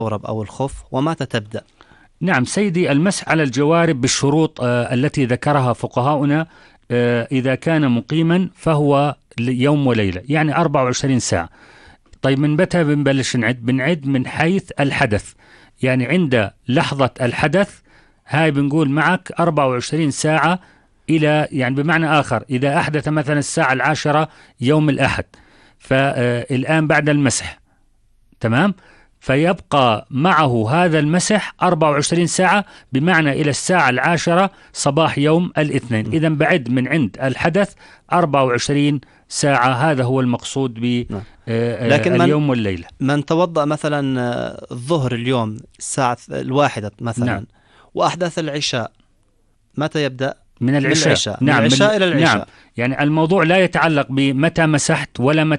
الجورب أو الخف، ومتى تبدأ؟ نعم سيدي، المسح على الجوارب بالشروط التي ذكرها فقهاؤنا. إذا كان مقيما فهو يوم وليلة، يعني 24 ساعة. طيب من متى بنبلش نعد؟ بنعد من حيث الحدث، يعني عند لحظة الحدث هاي بنقول معك 24 ساعة إلى، يعني بمعنى آخر إذا أحدث مثلا الساعة 10 يوم الأحد، فالآن بعد المسح، تمام، فيبقى معه هذا المسح 24 ساعة، بمعنى إلى الساعة 10 صباح يوم الاثنين. إذا بعد من عند الحدث 24 ساعة، هذا هو المقصود لكن باليوم والليلة. من توضأ مثلا الظهر اليوم الساعة 1 مثلا، نعم. وأحدث العشاء، متى يبدأ؟ من العشاء. نعم، من العشاء إلى العشاء. نعم، يعني الموضوع لا يتعلق بمتى مسحت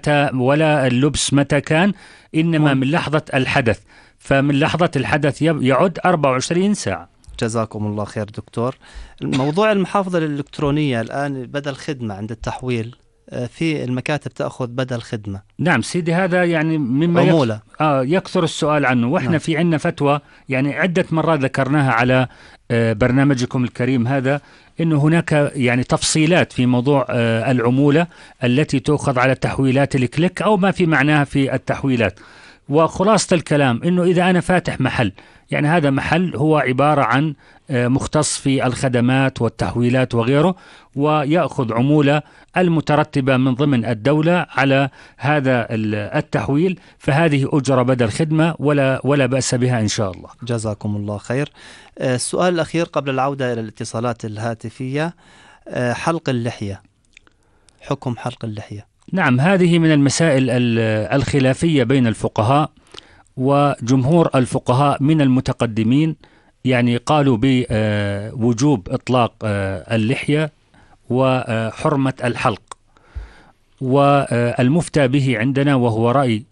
ولا اللبس متى كان، إنما من لحظة الحدث. فمن لحظة الحدث يعد 24 ساعة. جزاكم الله خير دكتور. موضوع المحافظة الإلكترونية الآن بدل خدمة عند التحويل، في المكاتب تأخذ بدل خدمة. نعم سيدي، هذا يعني مما عمولة. يكثر السؤال عنه، وإحنا نعم. في عنا فتوى يعني عدة مرات ذكرناها على برنامجكم الكريم هذا، إنه هناك يعني تفصيلات في موضوع العمولة التي تؤخذ على تحويلات الكليك أو ما في معناها في التحويلات. وخلاصة الكلام إنه إذا أنا فاتح محل، يعني هذا محل هو عبارة عن مختص في الخدمات والتحويلات وغيره، ويأخذ عمولة المترتبة من ضمن الدولة على هذا التحويل، فهذه أجرة بدل خدمة ولا بأس بها إن شاء الله. جزاكم الله خير. السؤال الأخير قبل العودة إلى الاتصالات الهاتفية، حلق اللحية، حكم حلق اللحية. نعم، هذه من المسائل الخلافية بين الفقهاء، وجمهور الفقهاء من المتقدمين يعني قالوا بوجوب إطلاق اللحية وحرمة الحلق، والمفتى به عندنا وهو رأي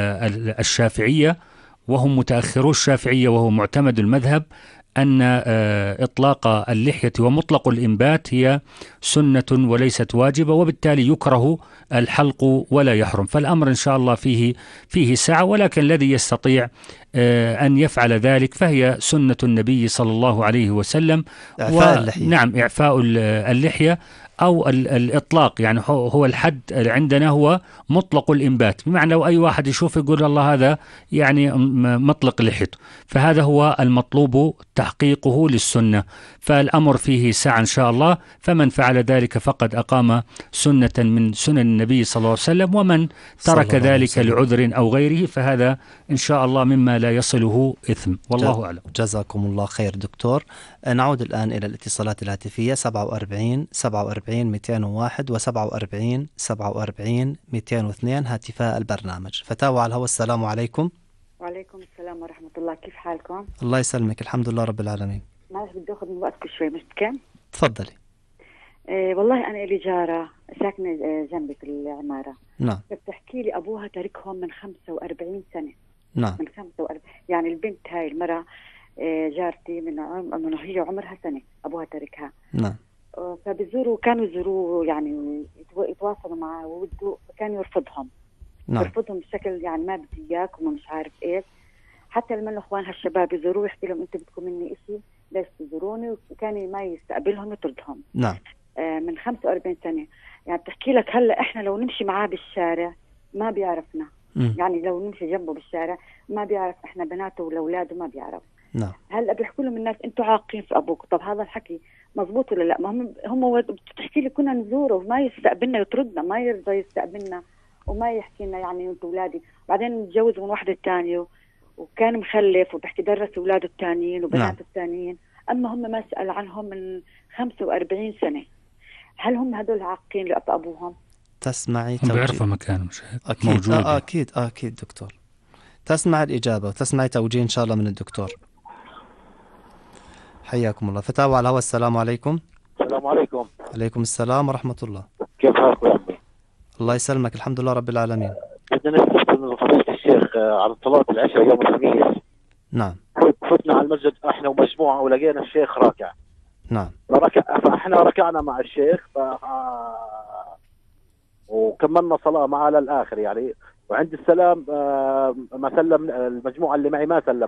الشافعية، وهم متأخرو الشافعية وهو معتمد المذهب، أن إطلاق اللحية ومطلق الإنبات هي سنة وليست واجبة، وبالتالي يكره الحلق ولا يحرم. فالأمر إن شاء الله فيه سعة، ولكن الذي يستطيع أن يفعل ذلك فهي سنة النبي صلى الله عليه وسلم. إعفاء اللحية. نعم، إعفاء اللحية أو الإطلاق، يعني هو الحد عندنا هو مطلق الإنبات، بمعنى لو أي واحد يشوف يقول الله هذا يعني مطلق لحيته، فهذا هو المطلوب تحقيقه للسنة. فالأمر فيه سعة إن شاء الله، فمن فعل ذلك فقد أقام سنة من سنن النبي صلى الله عليه وسلم، ومن ترك ذلك لعذر أو غيره فهذا إن شاء الله مما لا يصله إثم، والله أعلم. جزاكم الله خير دكتور. نعود الآن إلى الاتصالات الهاتفية 47 47 201 و 47 47 202 هاتفاء البرنامج. فتاوى على الهواء، السلام عليكم. وعليكم السلام ورحمة الله، كيف حالكم؟ الله يسلمك، الحمد لله رب العالمين. معلش بدي أخذ من وقتك شوي، ممكن؟ تفضلي. والله أنا إلي جارة ساكنة جنبي في العمارة. نعم. بتحكي لي أبوها تاركهم من 45 سنة. نعم. من 45، يعني البنت هاي المرأة جارتي من هي عمرها سنة أبوها تاركها. نعم. فبيزوروا، كانوا يزوروا يعني يتواصلوا معه وودوا، فكان يرفضهم. نعم. يرفضهم بشكل يعني ما بدي إياك وما مش عارف إيش. حتى لما الأخوان هالشباب يزوروه يحكي لهم أنت بدكم مني إشي، ليش تزوروني؟ وكان ما يستقبلهم يطردهم. نعم. من 45 سنة. يعني بتحكي لك هلا إحنا لو نمشي معاه بالشارع ما بيعرفنا. يعني لو نمشي جنبه بالشارع ما بيعرف إحنا بناته ولاولاده، ما بيعرف. نعم. هلا بيحكوا لهم الناس أنتوا عاقين في أبوك. طب هذا الحكي مزبوط ولا لا؟ ما هم بتحكي لي كنا نزوره وما يستقبلنا، يطردنا، ما يرضى يستقبلنا وما يحكي لنا يعني أنتوا أولادي. بعدين نتجوز من واحدة الثانية وكان مخلف وبحكي درس أولاده الثانيين وبناته الثانيين. أما هم ما سأل عنهم من 45 سنة. هل هم هدول عاقين لأبوهم؟ تسمعي هم بيعرفوا مكانهم، مش هيك موجود. أكيد دكتور. تسمع الإجابة وتسمعي توجيه إن شاء الله من الدكتور. حياكم الله. فتاوى على الهواء، السلام عليكم. السلام عليكم. عليكم السلام ورحمة الله. كيف حالك يا عمي؟ الله يسلمك، الحمد لله رب العالمين. بدنا نستفسر من فضيلة الشيخ على صلاة العشاء يوم الخميس. نعم. فتنا على المسجد احنا ومجموعة ولقينا الشيخ راكع. نعم. فاحنا ركعنا مع الشيخ وكملنا صلاة معه للآخر يعني، وعند السلام ما سلم، المجموعة اللي معي ما سلم